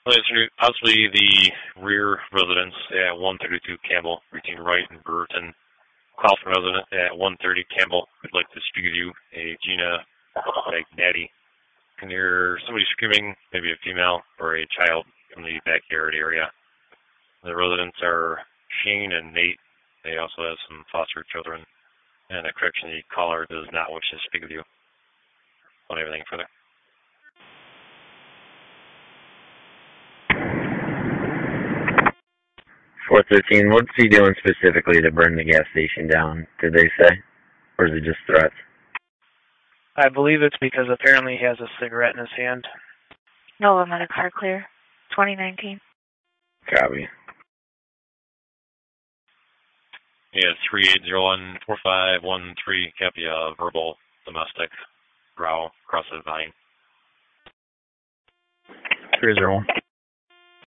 Possibly the rear residence at 132 Campbell, between Wright and Brewerton. Clawson resident at 130 Campbell would like to speak with you, a Gina Magnati. Can hear somebody screaming, maybe a female or a child from the backyard area. The residents are Shane and Nate. They also have some foster children. And a correction, the caller does not wish to speak with you on everything further. 413, what's he doing specifically to burn the gas station down, did they say? Or is it just threats? I believe it's because apparently he has a cigarette in his hand. No, I'm at a car clear. 2019. Copy. Yeah, 38014513, copy verbal domestic row across the line. 301.